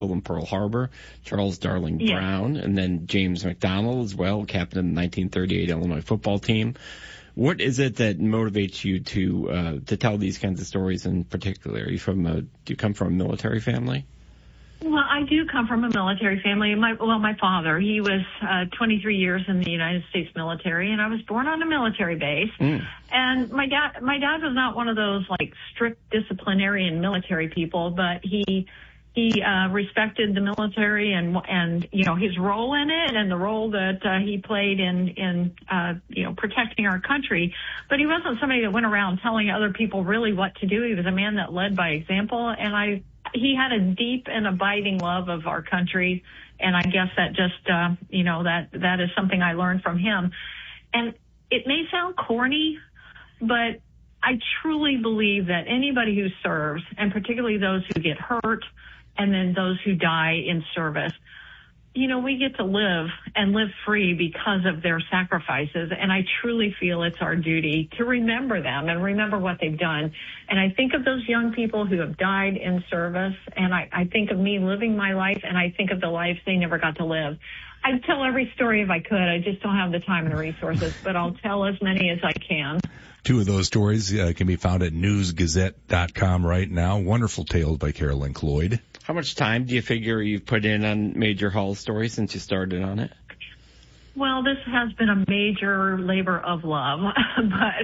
in Pearl Harbor, Charles Darling Brown, and then James McDonald as well, captain of the 1938 Illinois football team. What is it that motivates you to tell these kinds of stories in particular? Do you come from a military family? Well, I do come from a military family. My father, he was 23 years in the United States military, and I was born on a military base. And my dad was not one of those like strict disciplinarian military people, but he respected the military and you know his role in it and the role that he played in you know protecting our country. But he wasn't somebody that went around telling other people really what to do. He was a man that led by example, and he had a deep and abiding love of our country, and I guess that just you know that is something I learned from him. And it may sound corny, but I truly believe that anybody who serves, and particularly those who get hurt and then those who die in service, you know, we get to live and live free because of their sacrifices. And I truly feel it's our duty to remember them and remember what they've done. And I think of those young people who have died in service, and I think of me living my life, and I think of the lives they never got to live. I'd tell every story if I could. I just don't have the time and the resources, but I'll tell as many as I can. Two of those stories can be found at newsgazette.com right now. Wonderful tales by Carolyn Cloyd. How much time do you figure you've put in on Major Hall's story since you started on it? Well, this has been a major labor of love, but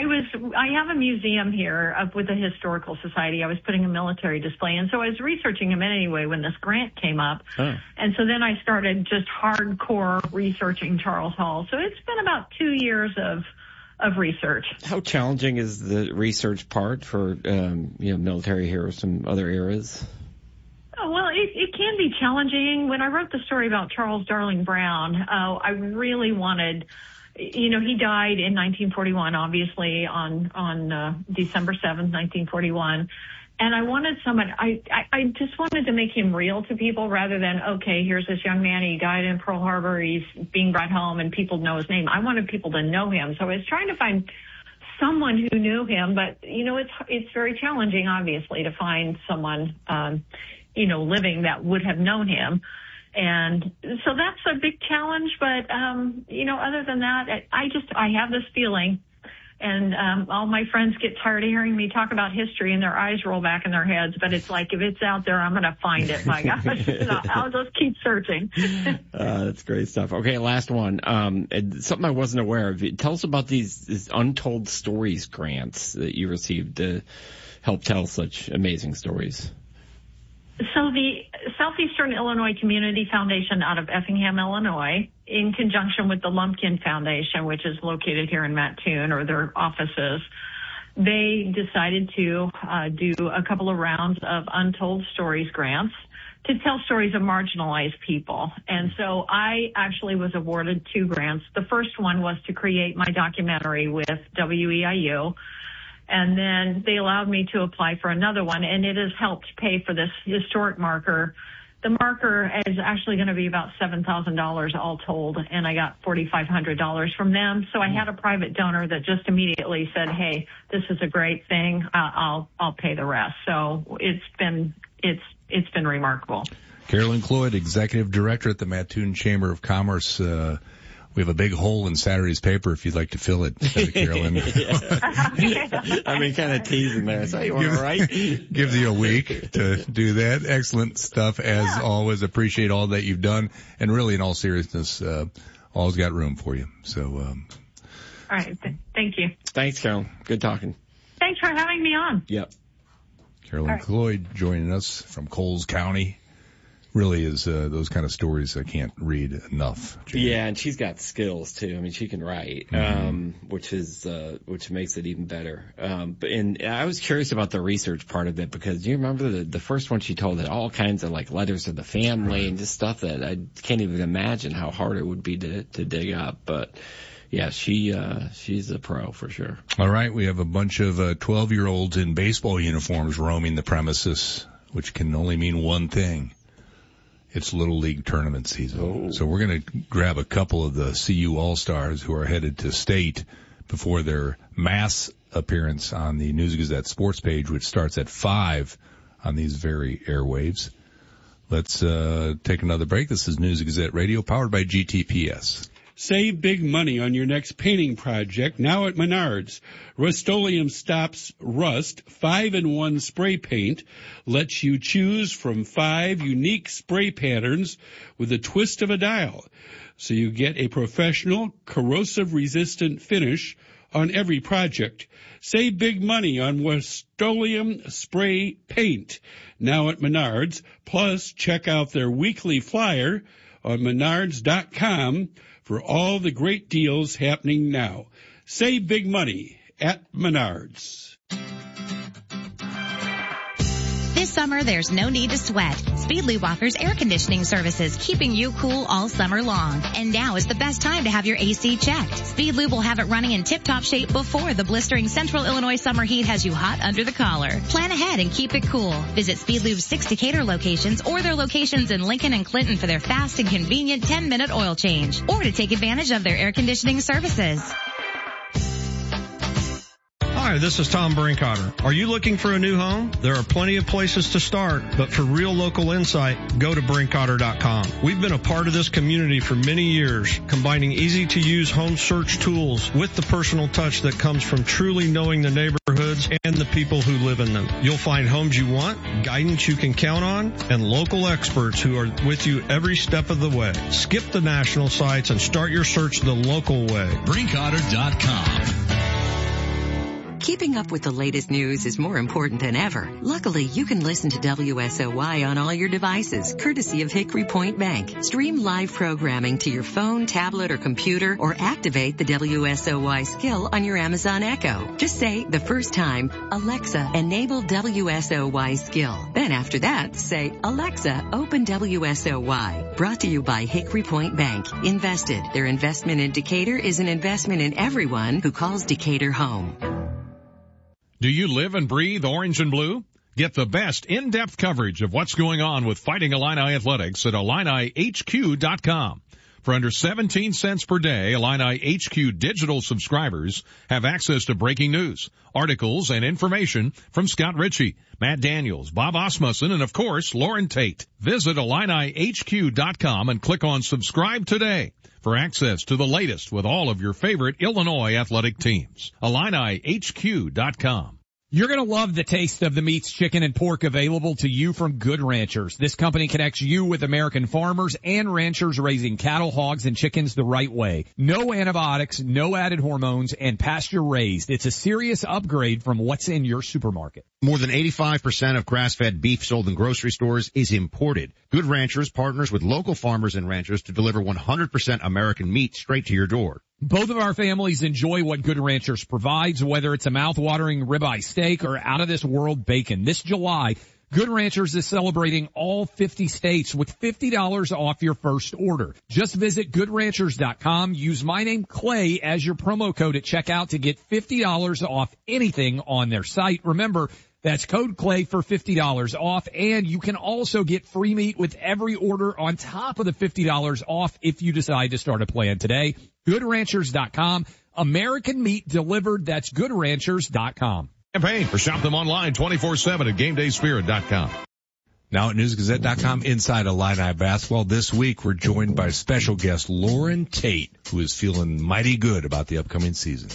I have a museum here with the Historical Society. I was putting a military display, and so I was researching him anyway when this grant came up. And so then I started just hardcore researching Charles Hall. So it's been about 2 years of research. How challenging is the research part for military heroes from other eras? Oh, well, it can be challenging. When I wrote the story about Charles Darling Brown, I really wanted, you know, he died in 1941, obviously on December 7th, 1941. And I wanted someone, I just wanted to make him real to people rather than, okay, here's this young man, he died in Pearl Harbor, he's being brought home and people know his name. I wanted people to know him. So I was trying to find someone who knew him, but, you know, it's very challenging, obviously, to find someone, you know, living that would have known him. And so that's a big challenge. But, you know, other than that, I have this feeling, and all my friends get tired of hearing me talk about history and their eyes roll back in their heads. But it's like, if it's out there, I'm going to find it. My gosh, I'll just keep searching. That's great stuff. Okay, last one. Something I wasn't aware of. Tell us about these Untold Stories grants that you received to help tell such amazing stories. So the Southeastern Illinois Community Foundation out of Effingham, Illinois, in conjunction with the Lumpkin Foundation, which is located here in Mattoon, or their offices, they decided to do a couple of rounds of Untold Stories grants to tell stories of marginalized people. And so I actually was awarded 2 grants. The first one was to create my documentary with WEIU. And then they allowed me to apply for another one, and it has helped pay for this historic marker. The marker is actually going to be about $7,000 all told, and I got $4,500 from them. So I had a private donor that just immediately said, "Hey, this is a great thing. I'll pay the rest." So it's been remarkable. Carolyn Cloyd, Executive Director at the Mattoon Chamber of Commerce. We have a big hole in Saturday's paper if you'd like to fill it, Carolyn. I mean, kind of teasing there. So you want to write? Gives you a week to do that. Excellent stuff, as always. Appreciate all that you've done. And really, in all seriousness, all's got room for you. So, all right. Thank you. Thanks, Carolyn. Good talking. Thanks for having me on. Yep. Carolyn Cloyd joining us from Coles County. Really is those kind of stories I can't read enough. Jamie. Yeah, and she's got skills too. I mean, she can write, which makes it even better. And I was curious about the research part of it, because you remember the first one she told, that all kinds of like letters to the family and just stuff that I can't even imagine how hard it would be to dig up. But yeah, she's a pro for sure. All right, we have a bunch of 12-year-olds in baseball uniforms roaming the premises, which can only mean one thing. It's Little League tournament season. So we're going to grab a couple of the CU All-Stars who are headed to state before their mass appearance on the News Gazette sports page, which starts at 5 on these very airwaves. Let's take another break. This is News Gazette Radio, powered by GTPS. Save big money on your next painting project now at Menards. Rust-Oleum Stops Rust 5-in-1 spray paint lets you choose from 5 unique spray patterns with a twist of a dial. So you get a professional, corrosive-resistant finish on every project. Save big money on Rust-Oleum spray paint now at Menards. Plus, check out their weekly flyer on Menards.com for all the great deals happening now. Save big money at Menards. This summer, there's no need to sweat. Speedlube offers air conditioning services, keeping you cool all summer long. And now is the best time to have your AC checked. Speedlube will have it running in tip-top shape before the blistering Central Illinois summer heat has you hot under the collar. Plan ahead and keep it cool. Visit Speedlube's 6 Decatur locations or their locations in Lincoln and Clinton for their fast and convenient 10-minute oil change, or to take advantage of their air conditioning services. Hi, this is Tom Brinkotter. Are you looking for a new home? There are plenty of places to start, but for real local insight, go to Brinkotter.com. We've been a part of this community for many years, combining easy-to-use home search tools with the personal touch that comes from truly knowing the neighborhoods and the people who live in them. You'll find homes you want, guidance you can count on, and local experts who are with you every step of the way. Skip the national sites and start your search the local way. Brinkotter.com. Keeping up with the latest news is more important than ever. Luckily, you can listen to WSOY on all your devices, courtesy of Hickory Point Bank. Stream live programming to your phone, tablet, or computer, or activate the WSOY skill on your Amazon Echo. Just say the first time, Alexa, enable WSOY skill. Then after that, say, Alexa, open WSOY. Brought to you by Hickory Point Bank. Invested. Their investment in Decatur is an investment in everyone who calls Decatur home. Do you live and breathe orange and blue? Get the best in-depth coverage of what's going on with Fighting Illini Athletics at IlliniHQ.com. For under 17 cents per day, Illini HQ digital subscribers have access to breaking news, articles, and information from Scott Ritchie, Matt Daniels, Bob Osmussen, and of course, Lauren Tate. Visit IlliniHQ.com and click on subscribe today for access to the latest with all of your favorite Illinois athletic teams. IlliniHQ.com. You're going to love the taste of the meats, chicken, and pork available to you from Good Ranchers. This company connects you with American farmers and ranchers raising cattle, hogs, and chickens the right way. No antibiotics, no added hormones, and pasture raised. It's a serious upgrade from what's in your supermarket. More than 85% of grass-fed beef sold in grocery stores is imported. Good Ranchers partners with local farmers and ranchers to deliver 100% American meat straight to your door. Both of our families enjoy what Good Ranchers provides, whether it's a mouth-watering ribeye steak or out-of-this-world bacon. This July, Good Ranchers is celebrating all 50 states with $50 off your first order. Just visit GoodRanchers.com. Use my name, Clay, as your promo code at checkout to get $50 off anything on their site. Remember, that's code Clay for $50 off, and you can also get free meat with every order on top of the $50 off if you decide to start a plan today. GoodRanchers.com. American meat delivered. That's GoodRanchers.com. Campaign for shop them online 24/7 at GameDaySpirit.com. Now at NewsGazette.com, inside Illini basketball. This week, we're joined by special guest Lauren Tate, who is feeling mighty good about the upcoming season.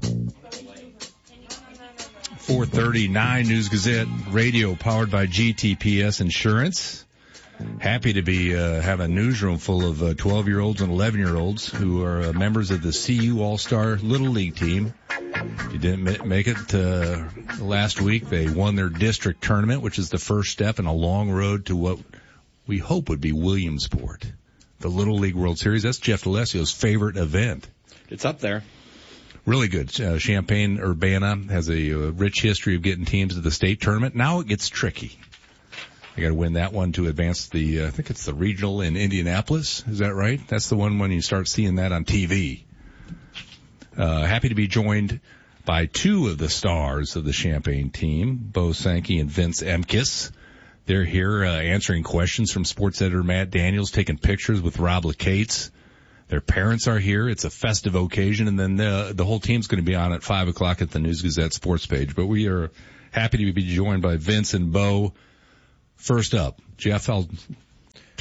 439 News Gazette Radio, powered by GTPS Insurance. Happy to be have a newsroom full of 12-year-olds and 11-year-olds who are members of the CU All-Star Little League team. If you didn't make it last week, they won their district tournament, which is the first step in a long road to what we hope would be Williamsport, the Little League World Series. That's Jeff D'Alessio's favorite event. It's up there. Really good. Champaign-Urbana has a rich history of getting teams to the state tournament. Now it gets tricky. You got to win that one to advance I think it's the regional in Indianapolis. Is that right? That's the one when you start seeing that on TV. Happy to be joined by two of the stars of the Champaign team, Bo Sankey and Vince Emkes. They're here answering questions from sports editor Matt Daniels, taking pictures with Rob LeCates. Their parents are here. It's a festive occasion, and then the whole team's going to be on at 5 o'clock at the News Gazette sports page. But we are happy to be joined by Vince and Bo. First up, Jeff, I'll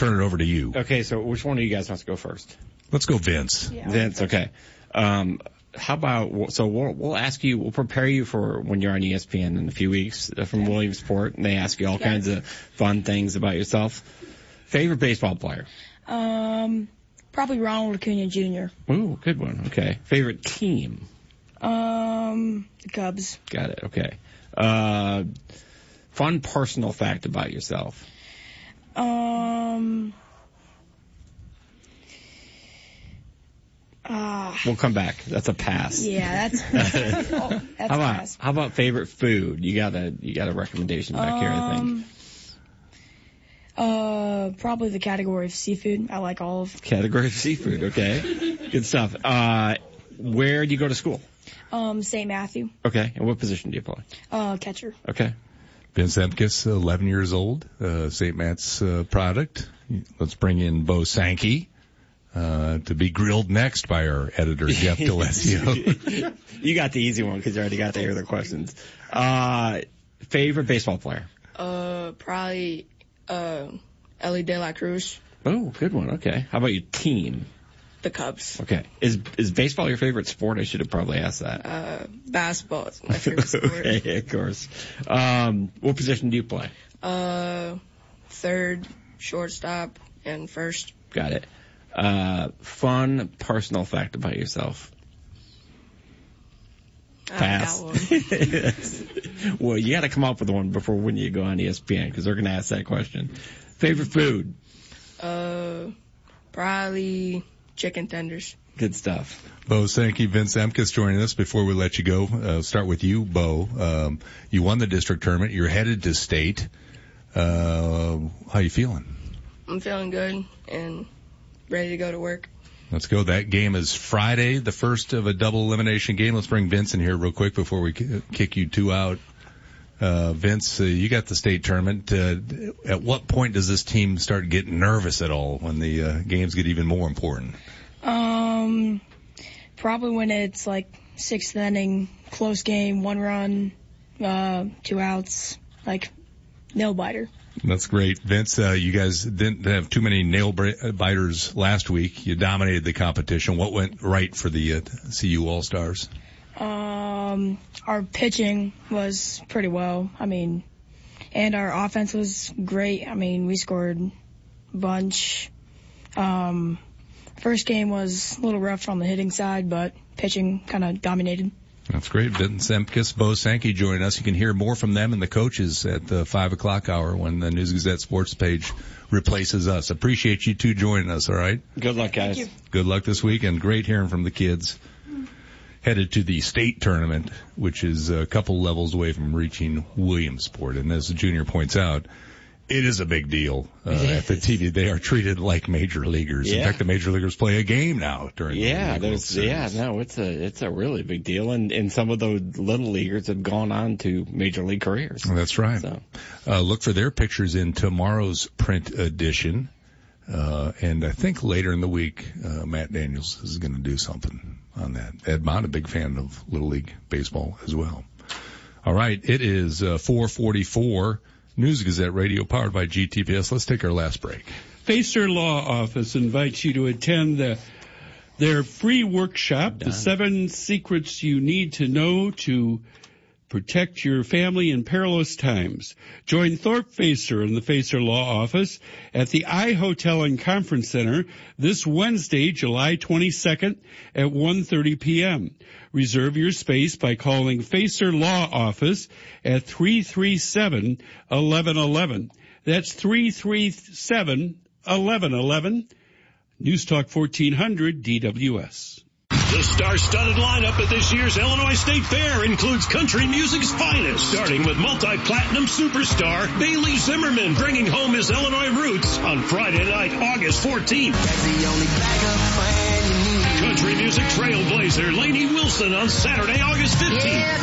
turn it over to you. Okay, so which one of you guys wants to go first? Let's go Vince. Yeah, Vince, okay. How about, so we'll ask you, we'll prepare you for when you're on ESPN in a few weeks from Williamsport, and they ask you all kinds of fun things about yourself. Favorite baseball player? Probably Ronald Acuna Jr. Ooh, good one. Okay. Favorite team? The Cubs. Got it. Okay. Fun personal fact about yourself? We'll come back. That's a pass. Yeah, that's a pass. How about favorite food? You got a recommendation back here, I think. Probably the category of seafood. I like all of. Category of seafood. Okay. Good stuff. Where do you go to school? St. Matthew. Okay. And what position do you play? Catcher. Okay. Vince Emkus, 11 years old, St. Matt's product. Let's bring in Bo Sankey to be grilled next by our editor, Jeff D'Alessio. You got the easy one because you already got to hear the questions. Favorite baseball player? Probably Ellie De La Cruz. Oh, good one. Okay. How about your team? The Cubs. Okay. Is baseball your favorite sport? I should have probably asked that. Basketball is my favorite sport. Okay, of course. What position do you play? Third, shortstop, and first. Got it. Fun personal fact about yourself? Pass. Well, you got to come up with one before when you go on ESPN because they're going to ask that question. Favorite food? Probably chicken tenders. Good stuff. Bo Sankey, Vince Emkus joining us. Before we let you go, start with you, Bo. You won the district tournament. You're headed to state. How you feeling? I'm feeling good and ready to go to work. Let's go. That game is Friday, the first of a double elimination game. Let's bring Vince in here real quick before we kick you two out. Vince, you got the state tournament. At what point does this team start getting nervous at all when the games get even more important? Probably when it's like sixth inning, close game, 1 run, 2 outs, like nail biter. That's great. Vince, you guys didn't have too many nail biters last week. You dominated the competition. What went right for the CU All-Stars? Our pitching was pretty well. And our offense was great. We scored a bunch. First game was a little rough on the hitting side, but pitching kind of dominated. That's great. Vince Emkus, Bo Sankey joining us. You can hear more from them and the coaches at the 5 o'clock hour when the News Gazette Sports page replaces us. Appreciate you two joining us, all right? Good luck, guys. Thank you. Good luck this week, and great hearing from the kids. Headed to the state tournament, which is a couple levels away from reaching Williamsport. And as the junior points out, it is a big deal at the TV. They are treated like major leaguers. Yeah. In fact, the major leaguers play a game now during the it's a really big deal. And some of those little leaguers have gone on to major league careers. That's right. So. Look for their pictures in tomorrow's print edition. And I think later in the week, Matt Daniels is going to do something on that. Ed Mott, a big fan of Little League baseball as well. All right. It is 4:44. News Gazette Radio powered by GTPS. Let's take our last break. Facer Law Office invites you to attend their free workshop, The 7 Secrets You Need to Know to Protect Your Family in Perilous Times. Join Thorpe Facer and the Facer Law Office at the iHotel and Conference Center this Wednesday, July 22nd at 1:30 p.m. Reserve your space by calling Facer Law Office at 337-1111. That's 337-1111. News Talk 1400 DWS. The star-studded lineup at this year's Illinois State Fair includes country music's finest, starting with multi-platinum superstar Bailey Zimmerman bringing home his Illinois roots on Friday night, August 14th. Country music trailblazer Lainey Wilson on Saturday, August 15th.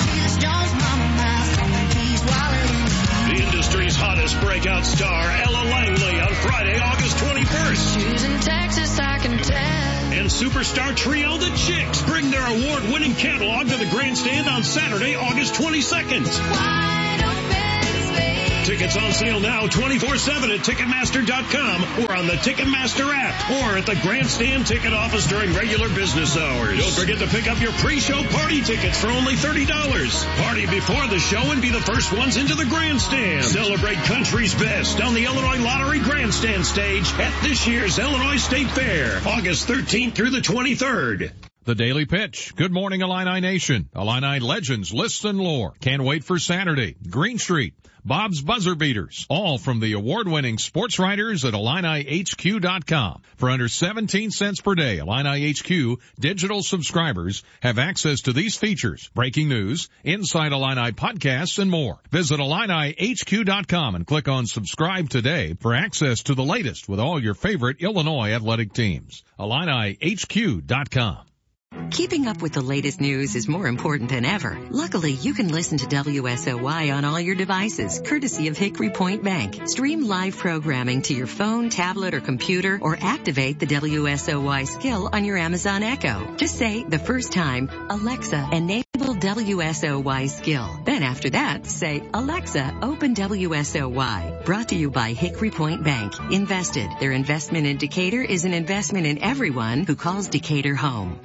The industry's hottest breakout star Ella Langley on Friday, August 21st. In Texas, I can tell. And superstar trio The Chicks bring their award-winning catalog to the grandstand on Saturday, August 22nd. Tickets on sale now 24/7 at Ticketmaster.com or on the Ticketmaster app or at the Grandstand ticket office during regular business hours. Don't forget to pick up your pre-show party tickets for only $30. Party before the show and be the first ones into the Grandstand. Celebrate country's best on the Illinois Lottery Grandstand stage at this year's Illinois State Fair, August 13th through the 23rd. The Daily Pitch. Good morning, Illini Nation. Illini legends, lists, and lore. Can't wait for Saturday. Green Street. Bob's Buzzer Beaters. All from the award-winning sports writers at IlliniHQ.com. For under 17 cents per day, Illini HQ digital subscribers have access to these features, breaking news, Inside Illini podcasts, and more. Visit IlliniHQ.com and click on subscribe today for access to the latest with all your favorite Illinois athletic teams. IlliniHQ.com. Keeping up with the latest news is more important than ever. Luckily, you can listen to WSOY on all your devices, courtesy of Hickory Point Bank. Stream live programming to your phone, tablet, or computer, or activate the WSOY skill on your Amazon Echo. Just say, the first time, Alexa, enable WSOY skill. Then after that, say, Alexa, open WSOY. Brought to you by Hickory Point Bank. Invested. Their investment in Decatur is an investment in everyone who calls Decatur home.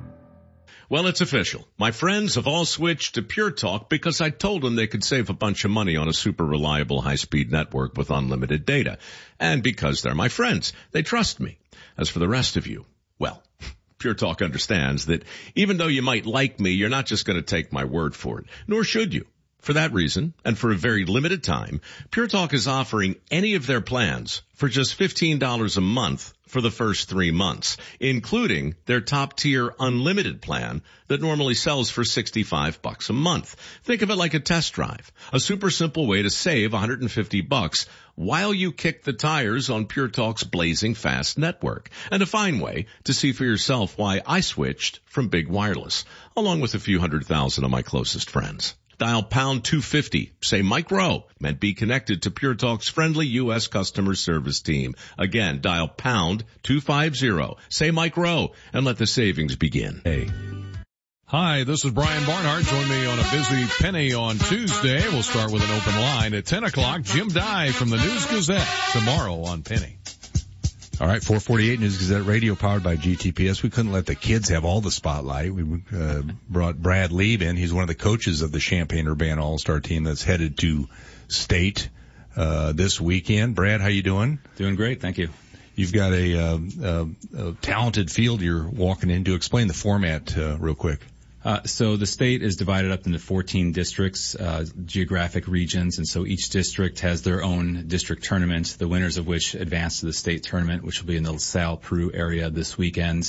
Well, it's official. My friends have all switched to Pure Talk because I told them they could save a bunch of money on a super reliable high-speed network with unlimited data. And because they're my friends, they trust me. As for the rest of you, well, Pure Talk understands that even though you might like me, you're not just going to take my word for it, nor should you. For that reason, and for a very limited time, Pure Talk is offering any of their plans for just $15 a month for the first 3 months, including their top-tier unlimited plan that normally sells for $65 a month. Think of it like a test drive, a super simple way to save $150 while you kick the tires on Pure Talk's blazing fast network, and a fine way to see for yourself why I switched from big wireless, along with a few 100,000 of my closest friends. Dial pound 250, say Mike Rowe, and be connected to Pure Talk's friendly U.S. customer service team. Again, dial pound 250, say Mike Rowe, and let the savings begin. Hey. Hi, this is Brian Barnhart. Join me on a busy Penny on Tuesday. We'll start with an open line at 10 o'clock. Jim Dye from the News Gazette tomorrow on Penny. All right, 448 News Gazette Radio powered by GTPS. We couldn't let the kids have all the spotlight. We brought Brad Lieb in. He's one of the coaches of the Champaign-Urbana All-Star team that's headed to state this weekend. Brad, how you doing? Doing great, thank you. You've got a talented field you're walking into. Explain the format real quick. So the state is divided up into 14 districts, geographic regions, and so each district has their own district tournament, the winners of which advance to the state tournament, which will be in the LaSalle, Peru area this weekend.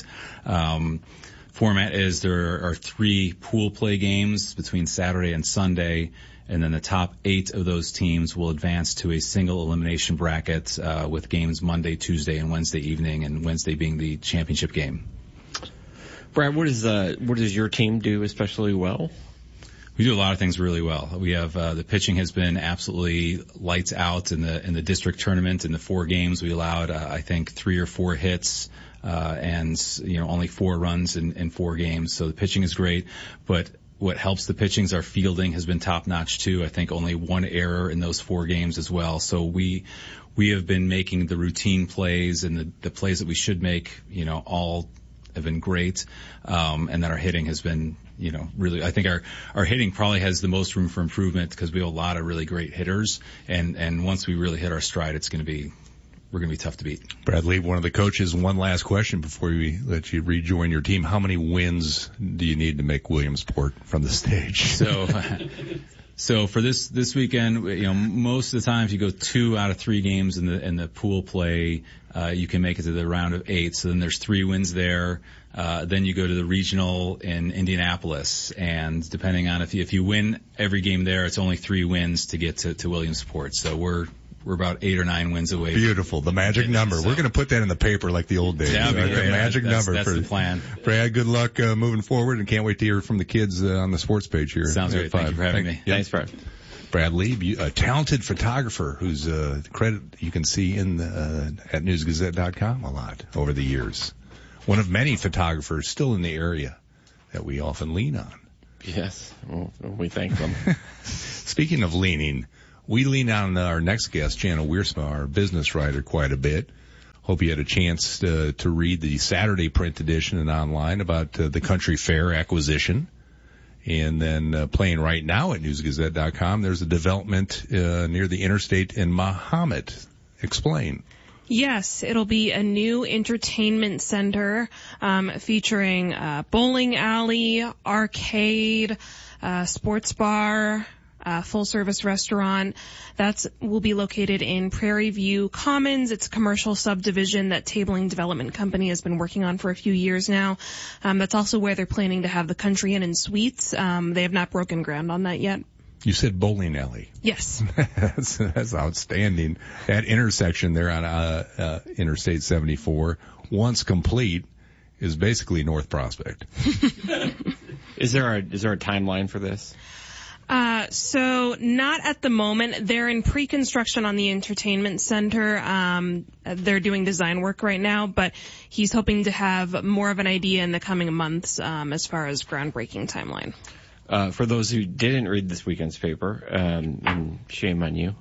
Format is there are 3 pool play games between Saturday and Sunday, and then the top 8 of those teams will advance to a single elimination bracket with games Monday, Tuesday, and Wednesday evening, and Wednesday being the championship game. Brad, what does your team do especially well? We do a lot of things really well. We have the pitching has been absolutely lights out in the district tournament. In the 4 games, we allowed I think 3 or 4 hits and only 4 runs in 4 games. So the pitching is great, but what helps the pitching is our fielding has been top notch too. I think only 1 error in those 4 games as well. So we have been making the routine plays and the plays that we should make, all have been great, and that our hitting has been, really, I think our hitting probably has the most room for improvement because we have a lot of really great hitters, and once we really hit our stride, we're going to be tough to beat. Brad Lee, one of the coaches, one last question before we let you rejoin your team. How many wins do you need to make Williamsport from the stage? So for this weekend, most of the time if you go 2 out of 3 games in the pool play, you can make it to the round of 8. So then there's 3 wins there. Then you go to the regional in Indianapolis, and depending on if you win every game there, it's only 3 wins to get to Williamsport. So we're about 8 or 9 wins away. Beautiful. The magic number. So we're going to put that in the paper like the old days. That'd be great. The magic number. That's the plan. Brad, good luck moving forward, and can't wait to hear from the kids on the sports page here. Sounds great. Thank you for having me. Thanks, Brad. Brad Lieb, a talented photographer whose credit you can see at newsgazette.com a lot over the years. One of many photographers still in the area that we often lean on. Yes, well, we thank them. Speaking of leaning, We lean on our next guest, Jana Wiersma, our business writer, quite a bit. Hope you had a chance to read the Saturday print edition and online about the Country Fair acquisition. And then playing right now at newsgazette.com, there's a development near the interstate in Mahomet. Explain. Yes, it'll be a new entertainment center featuring bowling alley, arcade, sports bar, full-service restaurant. Will be located in Prairie View Commons. It's a commercial subdivision that Tabling Development Company has been working on for a few years now. That's also where they're planning to have the Country Inn and Suites. They have not broken ground on that yet. You said bowling alley. Yes. That's outstanding. That intersection there on Interstate 74, once complete, is basically North Prospect. Is there a timeline for this? So not at the moment. They're in pre-construction on the entertainment center. They're doing design work right now, but he's hoping to have more of an idea in the coming months as far as groundbreaking timeline. For those who didn't read this weekend's paper, and shame on you,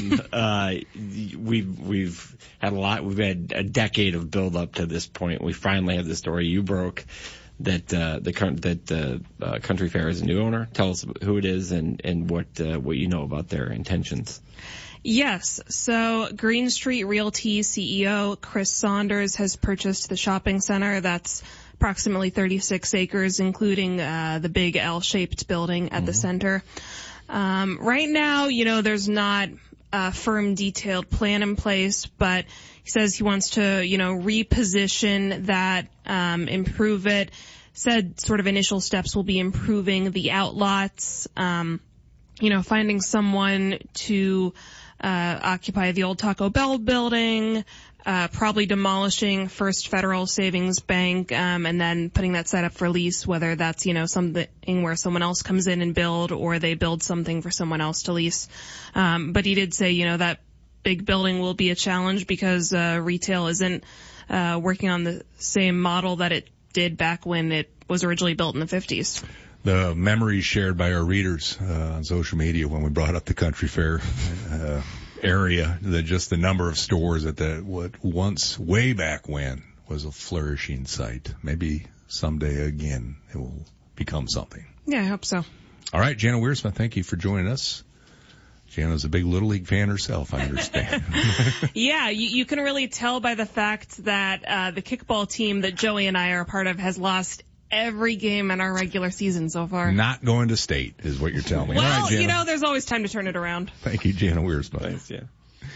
we've had we've had a decade of build up to this point. We finally have the story you broke that the Country Fair is a new owner. Tell us who it is and what you know about their intentions. Yes. So Green Street Realty CEO Chris Saunders has purchased the shopping center. That's approximately 36 acres, including the big L-shaped building at the center. Right now, there's not a firm detailed plan in place, but he says he wants to, reposition that, improve it. Said sort of initial steps will be improving the outlots, finding someone to occupy the old Taco Bell building, probably demolishing First Federal Savings Bank, and then putting that site up for lease, whether that's, something where someone else comes in and build, or they build something for someone else to lease. But he did say, that big building will be a challenge because retail isn't working on the same model that it did back when it was originally built in the 50s. The memories shared by our readers on social media when we brought up the Country Fair area, just the number of stores at what once, way back when, was a flourishing site. Maybe someday again it will become something. Yeah, I hope so. All right, Jana Wiersma, thank you for joining us. Jana's a big Little League fan herself, I understand. Yeah, you can really tell by the fact that the kickball team that Joey and I are a part of has lost every game in our regular season so far. Not going to state is what you're telling me. Well, all right, Jana. There's always time to turn it around. Thank you, Jana Wiersma. Thanks, yeah.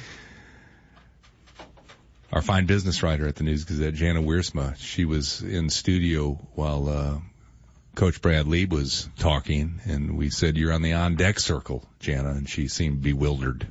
Our fine business writer at the News Gazette, Jana Wiersma, she was in studio while Coach Brad Lieb was talking, and we said, you're on the on-deck circle, Jana, and she seemed bewildered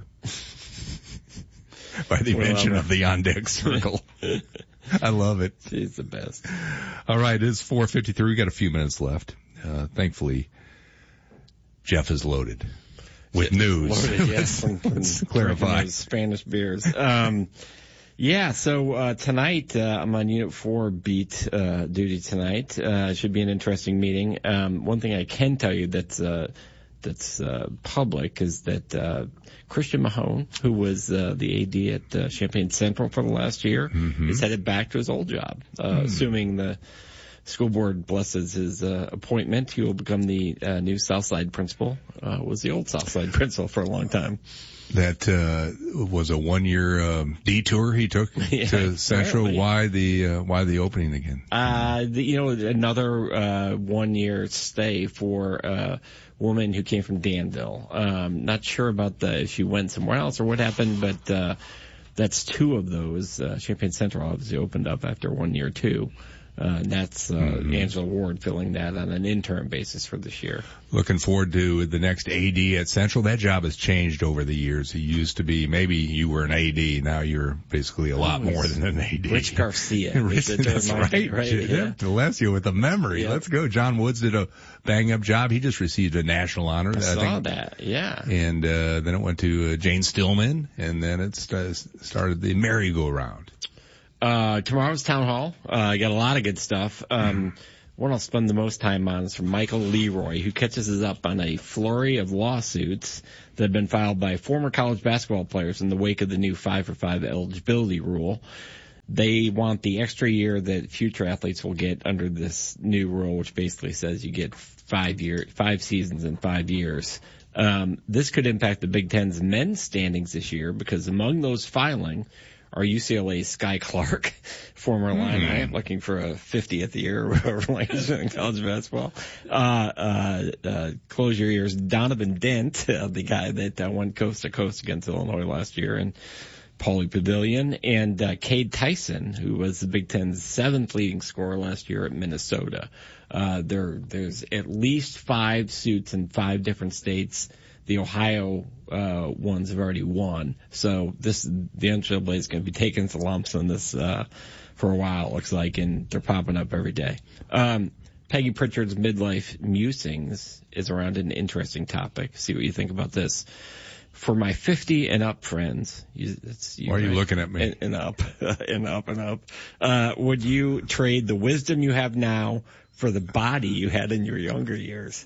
by the mention of the on-deck circle. I love it. She's the best. All right, it's 4:53. We got a few minutes left. Thankfully, Jeff is loaded with news. Loaded, yes. Let's clarify. Spanish beers. Yeah, so tonight I'm on Unit 4 beat duty tonight. Should be an interesting meeting. One thing I can tell you that's public is that Christian Mahone, who was the AD at Champaign Central for the last year, is headed back to his old job. Assuming the school board blesses his appointment, he will become the new Southside principal. Was the old Southside principal for a long time. That was a 1-year detour he took to Central. Apparently. Why the opening again? Another 1-year stay for a woman who came from Danville. Not sure about if she went somewhere else or what happened, but that's 2 of those. Champaign Central obviously opened up after 1 year too. That's Angela Ward filling that on an interim basis for this year. Looking forward to the next AD at Central. That job has changed over the years. He used to be, maybe you were an AD, now you're basically a lot more than an AD. Rich Garcia. That's right. Yeah. Alessio with the memory. Yeah. Let's go. John Woods did a bang-up job. He just received a national honor. I saw that, yeah. And then it went to Jane Stillman, and then it started the merry-go-round. Tomorrow's town hall. I got a lot of good stuff. One one I'll spend the most time on is from Michael Leroy, who catches us up on a flurry of lawsuits that have been filed by former college basketball players in the wake of the new 5-for-5 eligibility rule. They want the extra year that future athletes will get under this new rule, which basically says you get 5 seasons in 5 years. This could impact the Big Ten's men's standings this year because among those filing are UCLA's Sky Clark, former Illini, looking for a 50th year or whatever in college basketball. Close your ears. Donovan Dent, the guy that went coast to coast against Illinois last year, and Paulie Pavilion, and Cade Tyson, who was the Big Ten's 7th leading scorer last year at Minnesota. There's at least 5 suits in 5 different states. The Ohio ones have already won, so the NCAA is going to be taking some lumps on this for a while, it looks like, and they're popping up every day. Peggy Pritchard's midlife musings is around an interesting topic. See what you think about this. For my 50 and up friends, why are you looking at me? And up, and up, and up. Would you trade the wisdom you have now for the body you had in your younger years?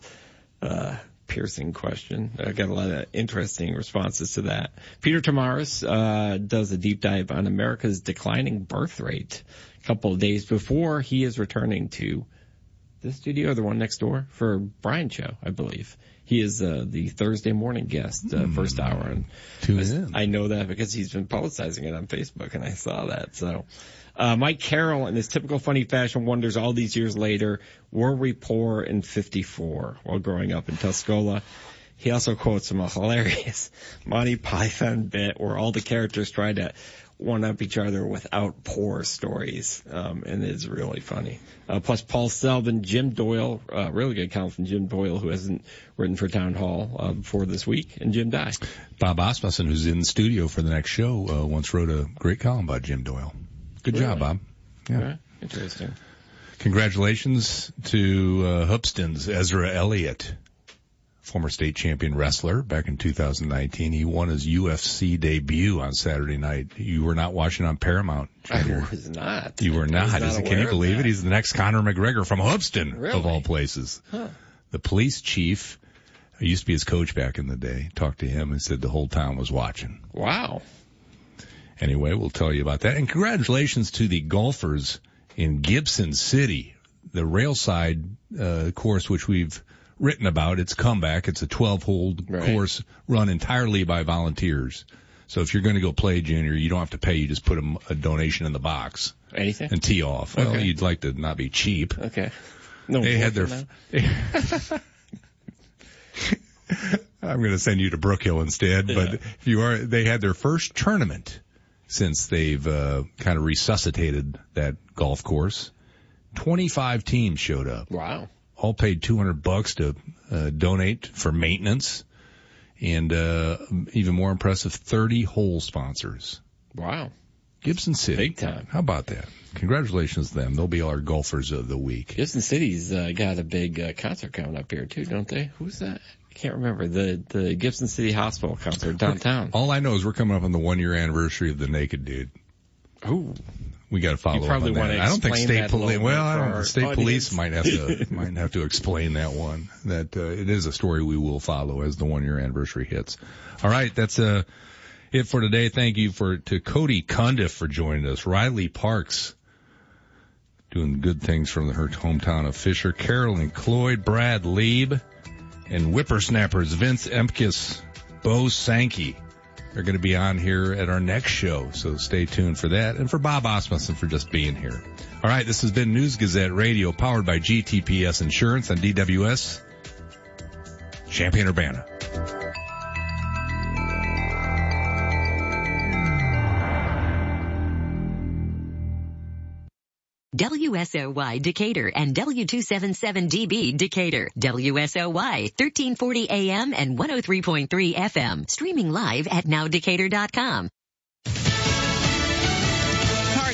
Piercing question. I got a lot of interesting responses to that. Peter Tamaris does a deep dive on America's declining birth rate a couple of days before he is returning to the studio, the one next door, for Brian's show, I believe. He is the Thursday morning guest, first hour. And tune in. I know that because he's been publicizing it on Facebook, and I saw that. So Mike Carroll, in his typical funny fashion, wonders all these years later, were we poor in 54 while growing up in Tuscola? He also quotes from a hilarious Monty Python bit where all the characters try to one-up each other without poor stories, and it's really funny. Plus Paul Selvin, Jim Doyle, really good column from Jim Doyle, who hasn't written for Town Hall before this week, and Jim Dye. Bob Asmussen, who's in the studio for the next show, once wrote a great column about Jim Doyle. Good job, Bob. Yeah. Right. Interesting. Congratulations to Hoopston's Ezra Elliott, former state champion wrestler back in 2019. He won his UFC debut on Saturday night. You were not watching on Paramount. I was not. You were not. Can you believe it? He's the next Conor McGregor from Hoopston, really? Of all places. Huh. The police chief, who used to be his coach back in the day, talked to him and said the whole town was watching. Wow. Anyway, we'll tell you about that. And congratulations to the golfers in Gibson City, the Railside course, which we've written about. Its comeback. It's a 12-hole course run entirely by volunteers. So if you're going to go play, Junior, you don't have to pay. You just put a donation in the box. Anything? And tee off. Okay. Well, you'd like to not be cheap. Okay. No, they had their. I'm going to send you to Brook Hill instead. Yeah. But if you are, they had their first tournament since they've kind of resuscitated that golf course. 25 teams showed up. Wow. All paid $200 to donate for maintenance, and even more impressive, 30 hole sponsors. Wow. Gibson City. Big time. How about that? Congratulations to them. They'll be our golfers of the week. Gibson City's got a big concert coming up here, too, don't they? Who's that? I can't remember. The Gibson City Hospital concert downtown. All I know is we're coming up on the 1-year anniversary of the Naked Dude. Ooh. We got to follow up on that. I don't think state police. Well, I don't know. State police might have to explain that one. That it is a story we will follow as the 1-year anniversary hits. All right, that's it for today. Thank you to Cody Cundiff for joining us. Riley Parks doing good things from her hometown of Fisher. Carolyn Cloyd, Brad Lieb, and whippersnappers Vince Empkis, Bo Sankey. They're going to be on here at our next show, so stay tuned for that. And for Bob Asmussen for just being here. All right, this has been News Gazette Radio, powered by GTPS Insurance on DWS, Champaign-Urbana. WSOY Decatur and W277DB Decatur. WSOY 1340 AM and 103.3 FM. Streaming live at nowdecatur.com.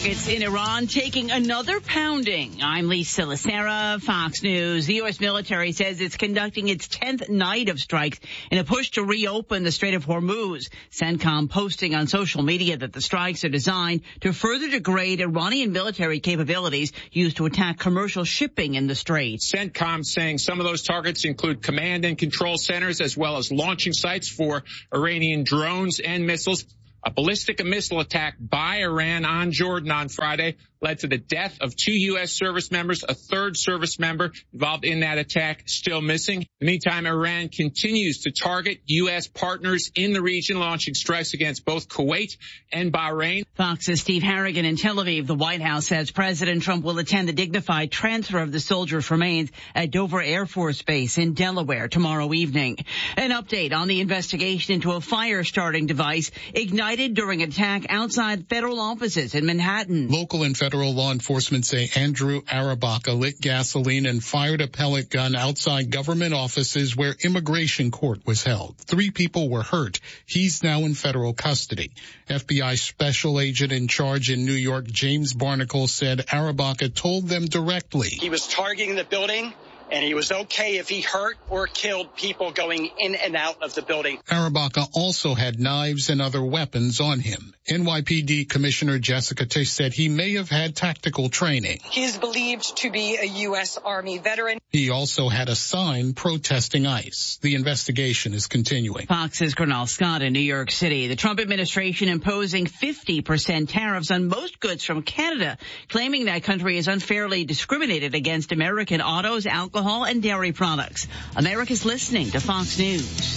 Markets in Iran taking another pounding. I'm Lisa Lacera, Fox News. The U.S. military says it's conducting its 10th night of strikes in a push to reopen the Strait of Hormuz. CENTCOM posting on social media that the strikes are designed to further degrade Iranian military capabilities used to attack commercial shipping in the strait. CENTCOM saying some of those targets include command and control centers as well as launching sites for Iranian drones and missiles. A ballistic missile attack by Iran on Jordan on Friday led to the death of 2 U.S. service members. A third service member involved in that attack still missing. In the meantime, Iran continues to target U.S. partners in the region, launching strikes against both Kuwait and Bahrain. Fox's Steve Harrigan in Tel Aviv. The White House says President Trump will attend the dignified transfer of the soldiers' remains at Dover Air Force Base in Delaware tomorrow evening. An update on the investigation into a fire-starting device ignited during an attack outside federal offices in Manhattan. Local and federal law enforcement say Andrew Arabaka lit gasoline and fired a pellet gun outside government offices where immigration court was held. 3 people were hurt. He's now in federal custody. FBI special agent in charge in New York, James Barnacle, said Arabaka told them directly. He was targeting the building, and he was okay if he hurt or killed people going in and out of the building. Arabaka also had knives and other weapons on him. NYPD Commissioner Jessica Tisch said he may have had tactical training. He is believed to be a U.S. Army veteran. He also had a sign protesting ICE. The investigation is continuing. Fox's Cornell Scott in New York City. The Trump administration imposing 50% tariffs on most goods from Canada, claiming that country is unfairly discriminated against American autos, alcohol, and dairy products. America's listening to Fox News.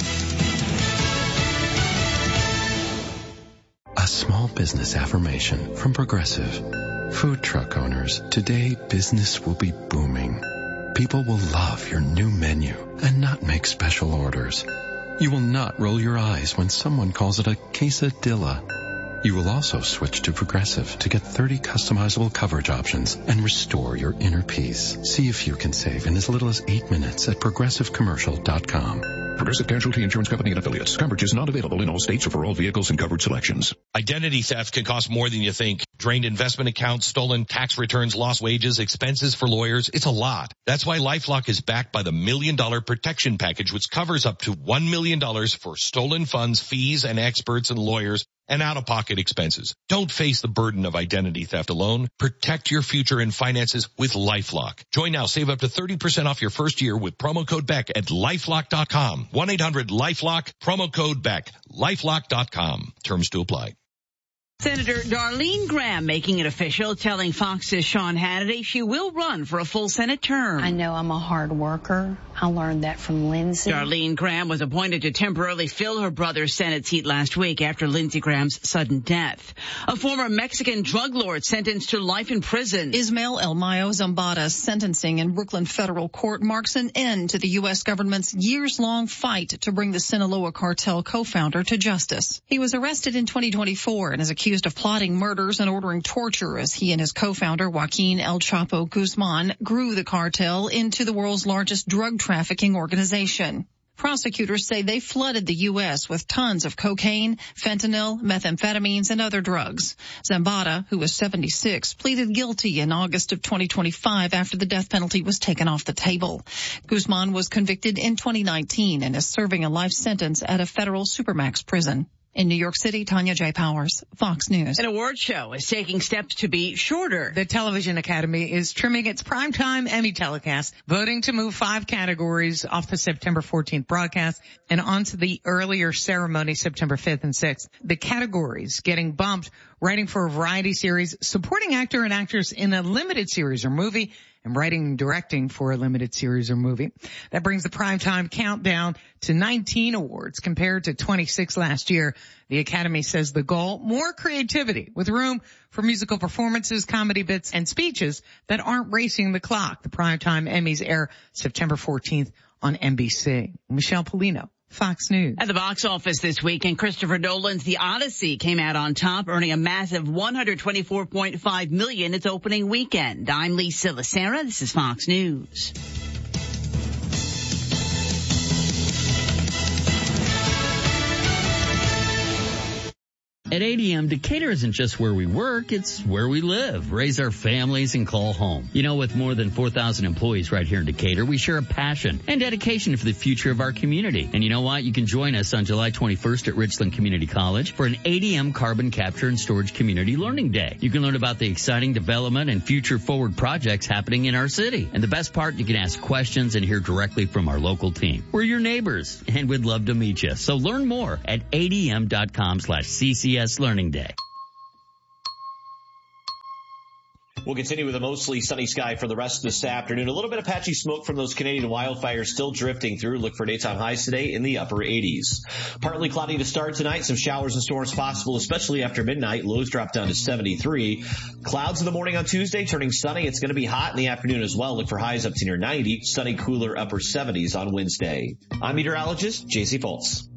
A small business affirmation from Progressive. Food truck owners, today business will be booming. People will love your new menu and not make special orders. You will not roll your eyes when someone calls it a quesadilla. You will also switch to Progressive to get 30 customizable coverage options and restore your inner peace. See if you can save in as little as 8 minutes at ProgressiveCommercial.com. Progressive Casualty Insurance Company and Affiliates. Coverage is not available in all states or for all vehicles and coverage selections. Identity theft can cost more than you think. Drained investment accounts, stolen tax returns, lost wages, expenses for lawyers. It's a lot. That's why LifeLock is backed by the $1 Million Protection Package, which covers up to $1 million for stolen funds, fees, and experts and lawyers and out-of-pocket expenses. Don't face the burden of identity theft alone. Protect your future and finances with LifeLock. Join now. Save up to 30% off your first year with promo code BECK at LifeLock.com. 1-800-LifeLock, promo code BECK, LifeLock.com. Terms to apply. Senator Darlene Graham making it official, telling Fox's Sean Hannity she will run for a full Senate term. I know I'm a hard worker. I learned that from Lindsey. Darlene Graham was appointed to temporarily fill her brother's Senate seat last week after Lindsey Graham's sudden death. A former Mexican drug lord sentenced to life in prison. Ismael El Mayo Zambada's sentencing in Brooklyn federal court marks an end to the U.S. government's years-long fight to bring the Sinaloa cartel co-founder to justice. He was arrested in 2024 and is accused of plotting murders and ordering torture as he and his co-founder Joaquin El Chapo Guzman grew the cartel into the world's largest drug trafficking organization. Prosecutors say they flooded the U.S. with tons of cocaine, fentanyl, methamphetamines, and other drugs. Zambada, who was 76, pleaded guilty in August of 2025 after the death penalty was taken off the table. Guzman was convicted in 2019 and is serving a life sentence at a federal supermax prison. In New York City, Tanya J. Powers, Fox News. An award show is taking steps to be shorter. The Television Academy is trimming its primetime Emmy telecast, voting to move 5 categories off the September 14th broadcast and onto the earlier ceremony, September 5th and 6th. The categories getting bumped: writing for a variety series, supporting actor and actress in a limited series or movie, and writing and directing for a limited series or movie. That brings the primetime countdown to 19 awards compared to 26 last year. The Academy says the goal: more creativity with room for musical performances, comedy bits, and speeches that aren't racing the clock. The primetime Emmys air September 14th on NBC. Michelle Polino, Fox News. At the box office this weekend, Christopher Nolan's The Odyssey came out on top, earning a massive $124.5 million its opening weekend. I'm Lisa Lacera. This is Fox News. At ADM, Decatur isn't just where we work, it's where we live, raise our families, and call home. You know, with more than 4,000 employees right here in Decatur, we share a passion and dedication for the future of our community. And you know what? You can join us on July 21st at Richland Community College for an ADM Carbon Capture and Storage Community Learning Day. You can learn about the exciting development and future forward projects happening in our city. And the best part, you can ask questions and hear directly from our local team. We're your neighbors and we'd love to meet you. So learn more at adm.com/CCS Learning Day. We'll continue with a mostly sunny sky for the rest of this afternoon. A little bit of patchy smoke from those Canadian wildfires still drifting through. Look for daytime highs today in the upper 80s. Partly cloudy to start tonight. Some showers and storms possible, especially after midnight. Lows drop down to 73. Clouds in the morning on Tuesday, turning sunny. It's going to be hot in the afternoon as well. Look for highs up to near 90. Sunny, cooler upper 70s on Wednesday. I'm meteorologist J.C. Foltz.